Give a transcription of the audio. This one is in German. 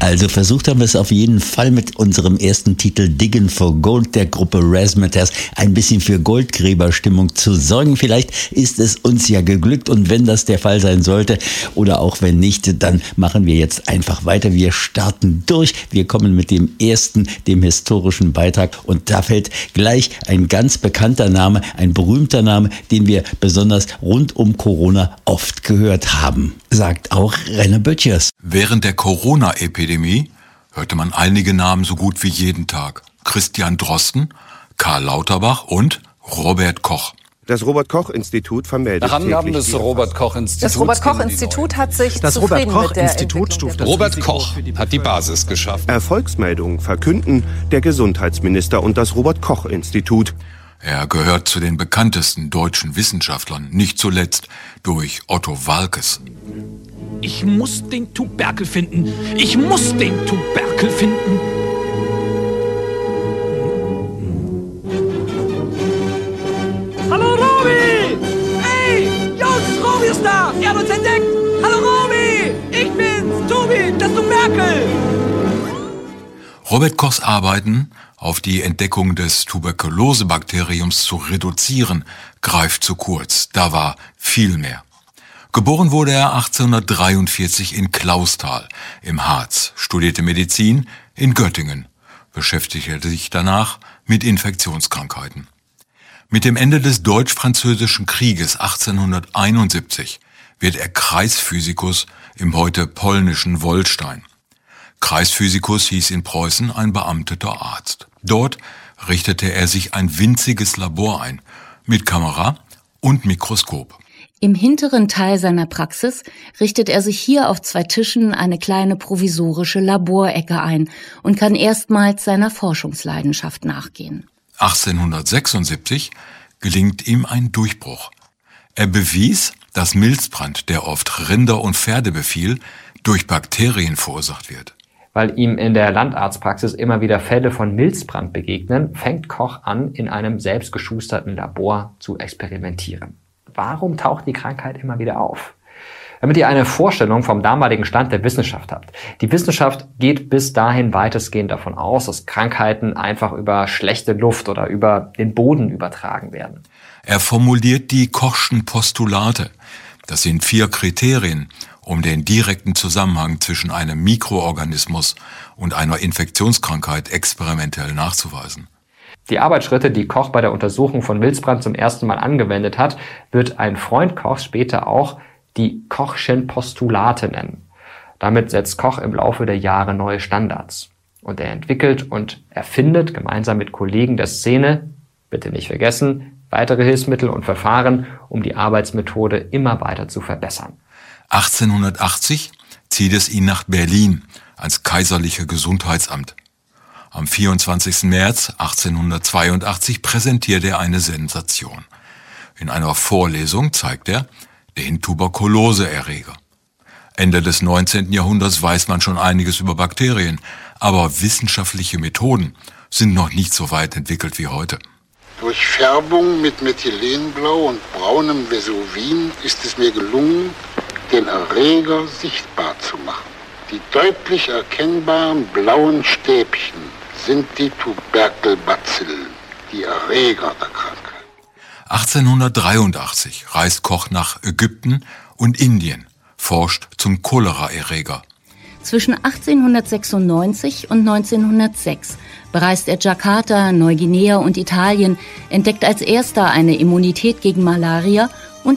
Also versucht haben wir es auf jeden Fall mit unserem ersten Titel Diggin' for Gold der Gruppe Razzmatazz ein bisschen für Goldgräberstimmung zu sorgen. Vielleicht ist es uns ja geglückt und wenn das der Fall sein sollte oder auch wenn nicht, dann machen wir jetzt einfach weiter. Wir starten durch. Wir kommen mit dem ersten, dem historischen Beitrag und da fällt gleich ein ganz bekannter Name, ein berühmter Name, den wir besonders rund um Corona oft gehört haben, sagt auch Renne Böttchers. Während der Corona-Epidemie hörte man einige Namen so gut wie jeden Tag. Christian Drosten, Karl Lauterbach und Robert Koch. Das Robert-Koch-Institut vermeldet nach Angaben des Robert-Koch-Instituts. Das Robert-Koch-Institut hat sich zufrieden mit der Entwicklung. Robert Koch hat die Basis geschaffen. Erfolgsmeldungen verkünden der Gesundheitsminister und das Robert-Koch-Institut. Er gehört zu den bekanntesten deutschen Wissenschaftlern, nicht zuletzt durch Otto Waalkes. Ich muss den Tuberkel finden. Ich muss den Tuberkel finden. Hallo Robi! Hey, Jungs, Robi ist da! Er hat uns entdeckt! Hallo Robi! Ich bin's, Tobi, das Tuberkel! Robert Kochs Arbeiten auf die Entdeckung des Tuberkulosebakteriums zu reduzieren, greift zu kurz. Da war viel mehr. Geboren wurde er 1843 in Clausthal im Harz, studierte Medizin in Göttingen, beschäftigte sich danach mit Infektionskrankheiten. Mit dem Ende des Deutsch-Französischen Krieges 1871 wird er Kreisphysikus im heute polnischen Wollstein. Kreisphysikus hieß in Preußen ein beamteter Arzt. Dort richtete er sich ein winziges Labor ein, mit Kamera und Mikroskop. Im hinteren Teil seiner Praxis richtet er sich hier auf 2 Tischen eine kleine provisorische Laborecke ein und kann erstmals seiner Forschungsleidenschaft nachgehen. 1876 gelingt ihm ein Durchbruch. Er bewies, dass Milzbrand, der oft Rinder und Pferde befiel, durch Bakterien verursacht wird. Weil ihm in der Landarztpraxis immer wieder Fälle von Milzbrand begegnen, fängt Koch an, in einem selbstgeschusterten Labor zu experimentieren. Warum taucht die Krankheit immer wieder auf? Damit ihr eine Vorstellung vom damaligen Stand der Wissenschaft habt. Die Wissenschaft geht bis dahin weitestgehend davon aus, dass Krankheiten einfach über schlechte Luft oder über den Boden übertragen werden. Er formuliert die Kochschen Postulate. Das sind 4 Kriterien, um den direkten Zusammenhang zwischen einem Mikroorganismus und einer Infektionskrankheit experimentell nachzuweisen. Die Arbeitsschritte, die Koch bei der Untersuchung von Milzbrand zum ersten Mal angewendet hat, wird ein Freund Kochs später auch die Kochschen Postulate nennen. Damit setzt Koch im Laufe der Jahre neue Standards. Und er entwickelt und erfindet gemeinsam mit Kollegen der Szene, bitte nicht vergessen, weitere Hilfsmittel und Verfahren, um die Arbeitsmethode immer weiter zu verbessern. 1880 zieht es ihn nach Berlin ans Kaiserliche Gesundheitsamt. Am 24. März 1882 präsentiert er eine Sensation. In einer Vorlesung zeigt er den Tuberkuloseerreger. Ende des 19. Jahrhunderts weiß man schon einiges über Bakterien, aber wissenschaftliche Methoden sind noch nicht so weit entwickelt wie heute. Durch Färbung mit Methylenblau und braunem Vesuvin ist es mir gelungen, den Erreger sichtbar zu machen. Die deutlich erkennbaren blauen Stäbchen sind die Tuberkelbazillen, die Erreger der Krankheit. 1883 reist Koch nach Ägypten und Indien, forscht zum Choleraerreger. Zwischen 1896 und 1906 bereist er Jakarta, Neuguinea und Italien, entdeckt als erster eine Immunität gegen Malaria